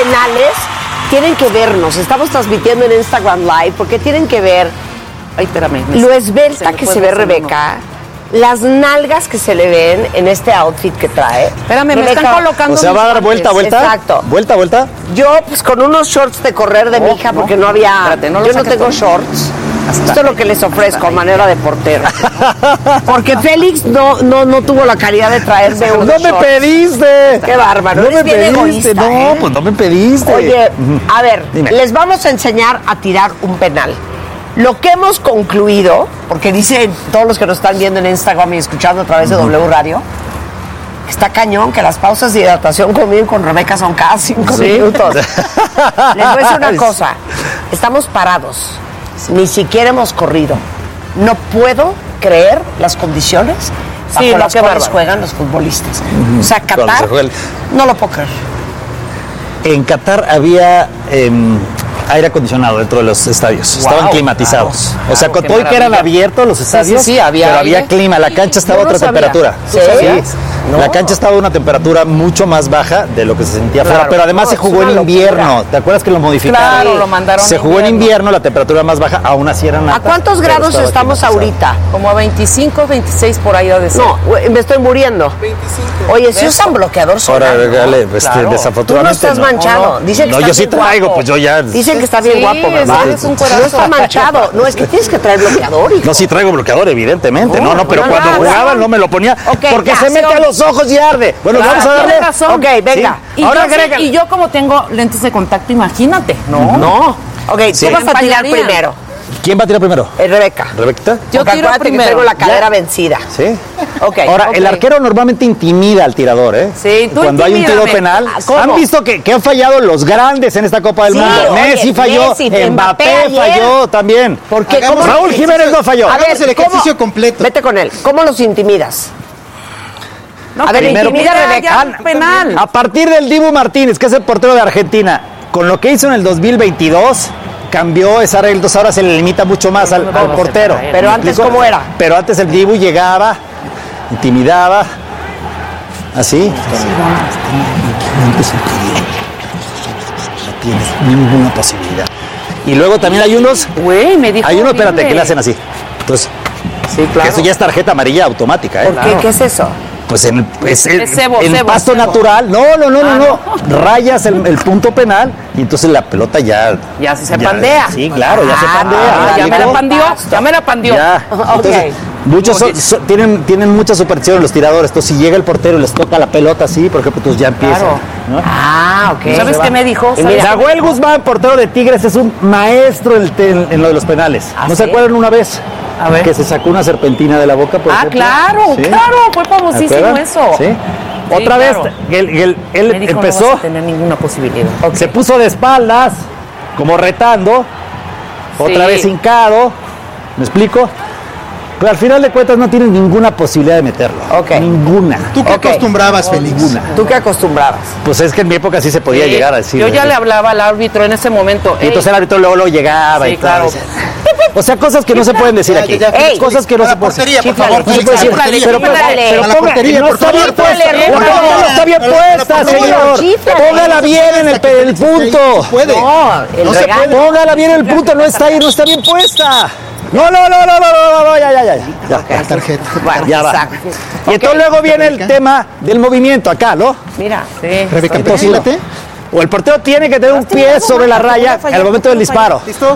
penales, tienen que vernos. Estamos transmitiendo en Instagram Live porque tienen que ver lo esbelta que se ve Rebeca, las nalgas que se le ven en este outfit que trae. Espérame, Rebeca, me están colocando. O sea, va a dar vuelta. Exacto. Vuelta. Yo, pues con unos shorts de correr de mi hija, porque no había. Espérate, yo no tengo shorts. Esto es lo que les ofrezco a manera de portero. Porque Félix no tuvo la calidad de traerme unos ¡No me shorts. pediste! ¡Qué bárbaro! No Eres me bien pediste, egoísta, no, pues no me pediste. Oye, a ver, Dime. les vamos a enseñar a tirar un penal. Lo que hemos concluido, porque dicen todos los que nos están viendo en Instagram y escuchando a través de W Radio, que está cañón, que las pausas de hidratación conmigo y con Rebeca son cada 5 minutos. Les voy a decir una cosa, estamos parados, ni siquiera hemos corrido. No puedo creer las condiciones bajo las cuales juegan los futbolistas. O sea, Qatar, no lo puedo creer. En Qatar había aire acondicionado dentro de los estadios. Estaban climatizados. O sea, con todo y que eran abiertos los estadios, sí, había pero había aire. clima. La cancha estaba a otra temperatura. ¿Sí? ¿Sabías? La cancha estaba a una temperatura mucho más baja de lo que se sentía afuera. Pero además se jugó en invierno. ¿Te acuerdas que lo modificaron? Claro, lo mandaron Se jugó en invierno, la temperatura más baja, aún así eran ¿A cuántos grados estamos ahorita? Como a 25, 26 por ahí ha de ser. No, me estoy muriendo. 25. Oye, si usan bloqueador solar. Ahora, regale, Tú no desafortunadamente. estás manchado. Dicen que No, estás yo sí bien traigo, guapo. pues yo ya. Dicen que está bien Sí, guapo, ¿verdad? eres un No cuerazo. está manchado. No, es que tienes que traer bloqueador, hijo. No, sí traigo bloqueador, evidentemente. No, pero no, cuando no, jugaba no. no me lo ponía. Ok, porque ya, se mete sí, a los ojos y arde. Bueno, Claro, vamos a darle. tienes razón. Ok, venga. Y, Ahora yo, agrega. y yo como tengo lentes de contacto, imagínate, ¿no? No. Ok, Sí. tú vas a tirar Empañarían. primero. ¿Quién va a tirar primero? Rebeca. ¿Rebequita? Yo Porque tiro acuérdate primero. que tengo la cadera vencida. Sí. Ok. Ahora, ok. el arquero normalmente intimida al tirador, ¿eh? Sí, tú Cuando hay un tiro intimídame. penal. ¿Cómo? ¿Han visto que han fallado los grandes en esta Copa del Sí, Mundo? oye, Messi falló, Messi, Mbappé Mbappé ayer. falló también. ¿Por qué? Hagamos ¿Cómo? Raúl Jiménez no falló. A ver, Hagamos el ejercicio ¿cómo? completo. Vete con él. ¿Cómo los intimidas? No, A ver, primero- intimida a ya, Rebeca. ya, penal. A partir del Dibu Martínez, que es el portero de Argentina, con lo que hizo en el 2022, cambió esa regla, entonces ahora se le limita mucho más al portero. Pero ¿Me antes, explico? ¿cómo era? Pero antes el Dibu llegaba, intimidaba, así. No tienes ninguna posibilidad. Y luego también hay unos, Güey, me dijo espérate, horrible. que le hacen así. Entonces, Sí, que eso ya es tarjeta amarilla automática, ¿eh? ¿Por qué? ¿Qué es eso? Pues en cebo, pasto cebo. natural, no, rayas el punto penal y entonces la pelota ya Se pandea. Sí, claro, ya se Ah, pandea. Ya me la ¿no? pandió, ya me la pandió. Ya. Entonces, muchos tienen mucha superstición los tiradores. Entonces, si llega el portero y les toca la pelota así, por ejemplo, pues ya empieza. Claro. ¿no? Ah, ok. ¿Sabes qué me dijo? Y mira, Nahuel Guzmán, portero de Tigres, es un maestro en lo de los penales. ¿Ah, ¿No se sí? acuerdan una vez? A ver. Que se sacó una serpentina de la boca, por Ah, ejemplo? claro, ¿Sí? claro, fue famosísimo ¿Acuerdan? eso. Sí. Sí, Otra vez, claro. él Me dijo, empezó, no vas a tener ninguna posibilidad. se puso de espaldas, como retando, otra Sí. vez hincado, ¿me explico? Pero al final de cuentas no tienes ninguna posibilidad de meterlo. Ok. Ninguna. ¿Tú qué Ok. acostumbrabas, Félix? ¿Tú qué acostumbrabas? Pues es que en mi época sí se podía Sí, llegar a decir. Yo ya le hablaba al árbitro en ese momento. Y entonces el árbitro luego llegaba Sí, y claro. tal. O sea, cosas que no se pueden decir aquí. Ey, Cosas que no a se la pueden decir. portería, por Chíflale, favor, No se Félix, puede a la decir, portería. pero chíflale. A la ponga- portería, no por está favor. bien puesta. Chíflale, La por portería favor. no está bien A la puesta, portería. señor. Chíflale. Póngala bien en el punto. Puede. No, el No se regalo. puede. Póngala bien en el punto, no está ahí, no está bien puesta. No, ya. La tarjeta. Bueno, Ya va. exacto. Y entonces luego viene el tema del movimiento acá, ¿no? Mira. Sí, Rebeca, estoy perfílate. viendo. O el portero tiene que tener un pie sobre la raya al momento del disparo. ¿Listo?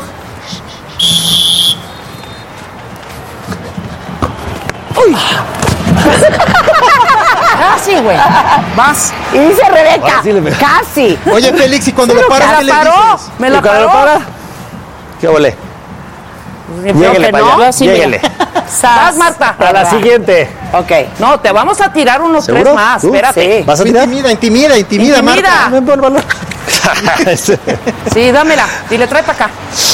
Casi, güey. Vas. Y dice Rebeca, Ahora sí le- casi. Oye, Félix, ¿y cuando lo Me paras, la qué le paró. dices? Me la ¿Y cuando paró. lo para? ¿Qué ole? Lléguele que para no, allá. yo así, mira. Lléguele. Vas, Marta. A la siguiente. Ok. No, te vamos a tirar unos ¿Seguro? tres más. ¿Tú? Espérate. Sí. ¿Vas a tirar? Intimida, Marta. Ven por el balón. Sí, dámela. Dile, trae para acá.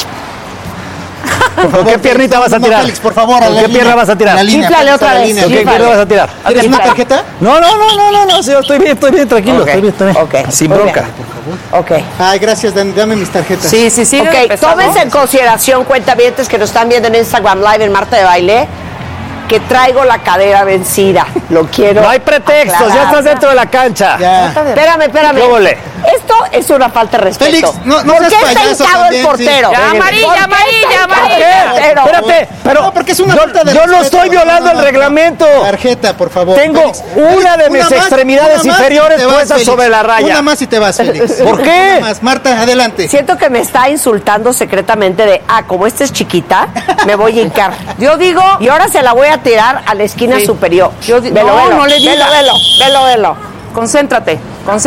¿Con qué piernita vas a No, tirar? Félix, por favor, a ¿Con la qué línea. pierna vas a tirar? A la línea, Chíflale Félix, otra a la vez, línea. ¿Con qué chíflale. pierna vas a tirar? ¿Quieres una tarjeta? No, señor, estoy bien, tranquilo, Ok, estoy bien. ok, Sin muy bronca. Ok. Ay, gracias, dame mis tarjetas. Sí. Ok, tómense en consideración, cuentavientes que nos están viendo en Instagram Live en Marta de Baile, que traigo la cadera vencida. Lo quiero. No hay pretextos, ya aclarar. estás dentro de la cancha. Ya. Espérame. ¿Qué ole? Esto es una falta de respeto. Félix, no ¿Por seas qué está payaso hincado el también, portero? sí. Ya, amarilla, ¿Por qué amarilla, está hincado amarilla. el portero? Espérate, pero No, porque es una yo, falta de yo no respeto. estoy violando No. el reglamento. Tarjeta, por favor. Tengo Félix. una de mis más, extremidades una más inferiores y te vas, puestas Félix. sobre la raya. Una más y te vas, Félix. ¿Por qué? Una más. Marta, adelante. Siento que me está insultando secretamente de, como esta es chiquita, me voy a hincar. Yo digo, y ahora se la voy a tirar a la esquina Sí. superior. No, no le digas. Velo. Concéntrate.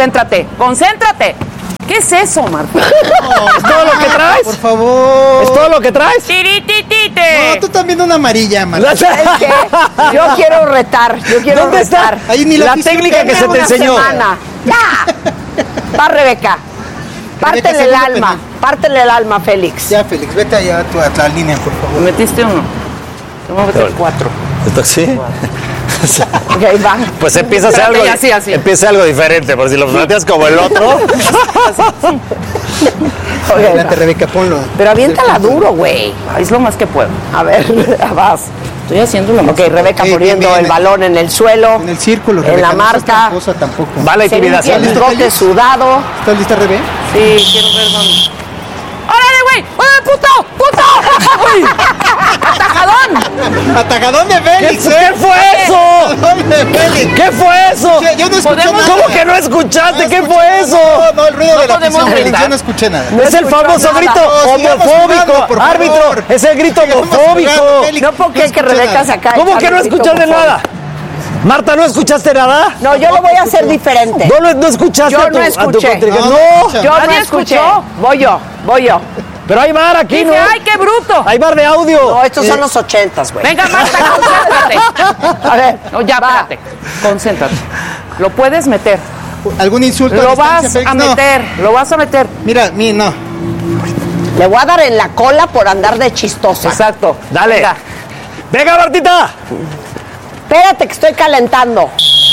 ¿Qué es eso, Marta? ¿Es todo lo que traes? Por favor. ¿Es todo lo que traes? ¡Tirititite! No, tú también una amarilla, Marta. ¿Sabes qué? Yo quiero retar. ¿Dónde está? Ahí ni la La afición técnica que tiene se te Una enseñó. semana. ¡Ya! Va, Rebeca. Pártele el segundo alma. penal. Pártele el alma, Félix. Ya, Félix, vete allá a la línea, por Me favor. metiste uno. Te voy a meter 4. ¿Esto sí? Ok, va. Pues empieza a hacer Espérate, algo, ya, así. empieza algo diferente, porque si lo planteas como el otro, Ok, Adelante, va. Rebeca, ponlo. Pero aviéntala duro, güey. Es lo más que puedo. A ver, vas. Estoy haciendo lo más Ok, Rebeca Ok, poniendo bien, el balón en el suelo. En el círculo, En Rebeca. la no seas marca. tramposa tampoco. va la Se limpia intimidación. el bigote sudado. ¿Estás lista, Rebe? Sí, quiero ver dónde. ¡Órale, güey! ¡Órale, puto! ¡Uy! ¡Atajadón! ¡Atajadón de ¿Qué, Félix! qué fue eso? ¡Atajadón de Félix! ¿Qué fue eso? Che, yo no escuché ¿Podemos- nada. ¿Cómo que no escuchaste? No ¿Qué escuché fue nada. eso? No, el ruido No de la podemos afición, Félix, gritar. yo no escuché nada. No Es el escuchó famoso nada. grito No, sigamos homofóbico. jugando, por favor. Árbitro, es el grito Sigamos jugando, homofóbico. Félix. No porque que escuché Rebeca nada. se acaba. ¿Cómo que no escuchaste nada? Marta, ¿no escuchaste nada? No, yo lo voy a hacer diferente. No escuchaste Yo a tu, no a tu escuché. contrincante. No, No, escucha. Yo no ¿Nadie escuché. escuchó? Voy yo. pero hay bar aquí, Dije, ¿no? ¡ay, qué bruto! Hay bar de audio. No, estos son los 80s, güey. Venga, Marta, concéntrate. A ver, No, ya, va. espérate. Concéntrate. Lo puedes meter. ¿Algún insulto? Lo distancia, vas Félix? a No. meter. Lo vas a meter. Mira, no. Le voy a dar en la cola por andar de chistosa. Exacto. Dale. Venga. Venga, Martita. Espérate que estoy calentando.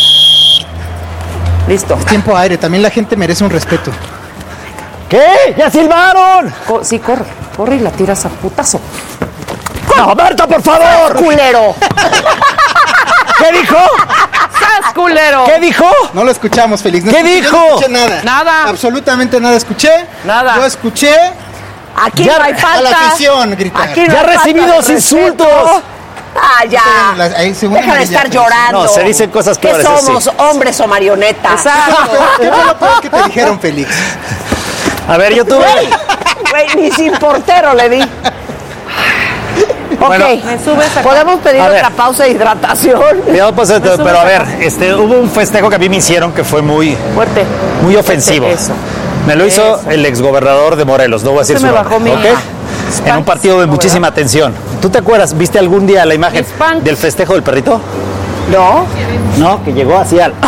Listo. Tiempo aire, también la gente merece un respeto. ¿Qué? ¡Ya silbaron! Sí, corre. Corre y la tiras a putazo. ¡No, Marta, por favor! Culero. ¿Qué dijo? ¡Sas, culero! ¿Qué dijo? No lo escuchamos, Félix. No ¿Qué escuché, dijo? Yo no escuché nada. Nada. Absolutamente nada escuché. Nada. Yo escuché Aquí Ya no hay a falta. a la afición gritar. Aquí no Ya hay falta recibí de 2 respeto. insultos. Ah, ya. Ahí, segunda Deja de amarilla, estar Félix. llorando. No, se dicen cosas ¿Qué peores así. somos, hombres o marionetas? Exacto. ¿Qué fue lo peor que te dijeron, Félix? A ver, yo tuve... Güey, ni sin portero le di. Ok, Bueno, me subes acá. podemos pedir A ver. otra pausa de hidratación. Cuidado, pues, pero a ver, hubo un festejo que a mí me hicieron que fue muy Fuerte. ofensivo. Eso. Me lo hizo Eso. el exgobernador de Morelos, no voy a decir Se su me nombre, bajó mi- ¿ok? En un partido de muchísima tensión. ¿Tú te acuerdas? ¿Viste algún día la imagen Mis pants. del festejo del perrito? No, No, que llegó así al...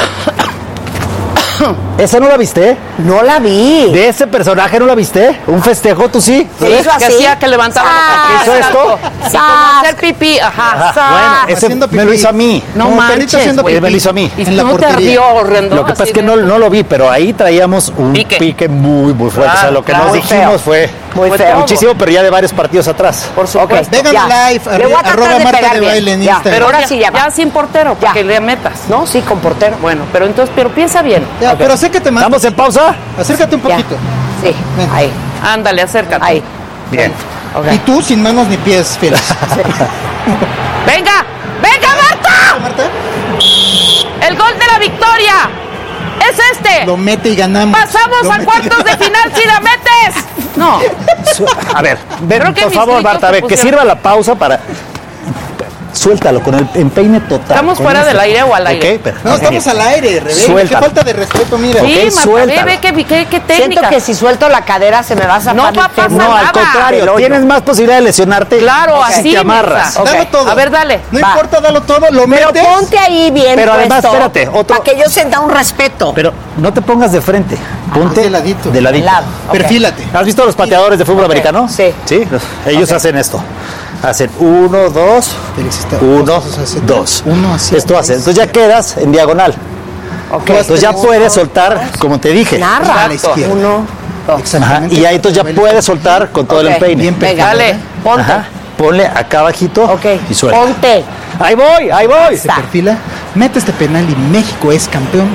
¿Esa no la viste? no la vi. ¿De ese personaje no la viste? ¿Un festejo? ¿Tú sí? Sí, ¿Ves? hizo Que así. hacía que levantaba la ¿Hizo esto? Y como hacer pipí. Ajá. Ajá, ¡Sas! bueno, ese Haciendo me lo pipí. hizo a mí. No Como perrito manches, haciendo güey. Él me lo hizo a mí. ¿Y En la no te portería. ardió horrendo? Lo que pasa Así es que de- no lo vi, pero ahí traíamos un pique muy fuerte. O sea, lo que Claro, nos muy dijimos feo. fue Muy Fue feo. muchísimo, pero ya de varios partidos atrás. Por supuesto. Vengan Ya. live, Le voy a tratar arroba de Marta pegar de bien. Baile en Ya, Instagram. pero ahora sí ya va. Ya sin portero, para Ya. que le metas. No, sí, con portero. Bueno, pero entonces, pero piensa bien. Ya, pero sé que te mandas. ¿Estamos en pausa? Acércate un Ya. poquito. Sí, Ven. ahí, Ándale, acércate. ahí. Bien. Ok. Y tú sin manos ni pies, Félix. ¡Venga! ¡Venga, Marta! Marta, ¡El gol de la victoria! ¡Es este! lo mete y ganamos. ¡Pasamos Lo a mete y cuartos de ganamos. final si la metes! No. A ver, ven, Creo que por mis favor, gritos Marta, a te ver, que pusieron- sirva la pausa para... Suéltalo con el empeine total. ¿Estamos con fuera ese. del aire o al aire? Ok, pero... No, estamos al aire, Rebeca. Qué Suéltalo. falta de respeto, mira. Ok, Sí, Marta, suéltalo. ve qué técnica. Siento que si suelto la cadera se me va a zafar. No el va a pasar fémur. No, al nada. contrario, El hoyo. tienes más posibilidad de lesionarte. Claro, si así, te amarras. mensa. Ok. Dalo todo. A ver, dale. No Va. importa, dalo todo, lo Pero metes. ponte ahí bien Pero además, puesto, espérate, otro- para que yo sienta un respeto. Pero no te pongas de frente. Ponte de ladito. De ladito. De lado. Ok. Perfílate. ¿Has visto los pateadores de fútbol americano? Sí. Sí. Ellos hacen esto. Hacen 1, 2, Félix, está- 1, o sea, se- 2. uno así. Esto hace. Entonces ya quedas en diagonal. Ok. Entonces ya puedes soltar, como te dije. Narra. A la izquierda. 1, 2. Ajá, Exactamente. y ahí entonces ya puedes soltar con todo el Ok. empeine. Bien Venga, Dale. ponte. Ajá. Ponle acá abajito Ok. y suelta. Ponte. Ahí voy, ahí voy. Se perfila, mete este penal y México es campeón.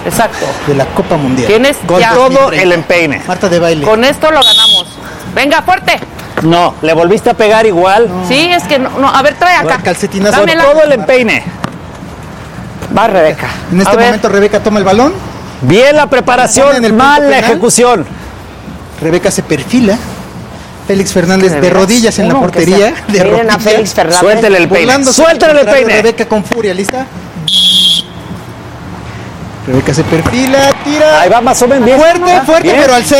Exacto. de la Copa Mundial. Tienes Con ya. todo el empeine. Marta de baile. Con esto lo ganamos. Venga, fuerte. No, le volviste a pegar igual. Sí, es que no. A ver, trae acá. Calcetinazo. Con Dámela. todo el empeine. Va, Rebeca. En este A ver. momento Rebeca toma el balón. Bien la Pone preparación, en el mal punto la penal. ejecución. Rebeca se perfila. Félix Fernández de rodillas en la Uno que portería. se- De Miren a rodillas. Félix Fernández. Suéltele el peine. Burlándose Suéltele del el contrario, peine. Rebeca con furia, ¿lista? Rebeca se perfila, tira. Ahí va más o menos bien. Fuerte, fuerte, Bien. pero al centro.